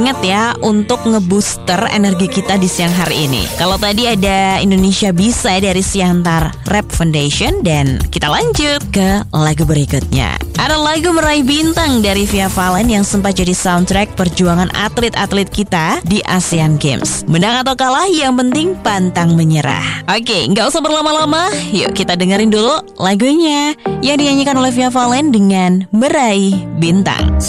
Ingat ya, untuk ngebooster energi kita di siang hari ini. Kalau tadi ada Indonesia Bisa dari Siantar Rap Foundation, dan kita lanjut ke lagu berikutnya. Ada lagu Meraih Bintang dari Via Valen yang sempat jadi soundtrack perjuangan atlet-atlet kita di Asian Games. Menang atau kalah, yang penting pantang menyerah. Oke, nggak usah berlama-lama, yuk kita dengerin dulu lagunya yang dinyanyikan oleh Via Valen dengan Meraih Bintang.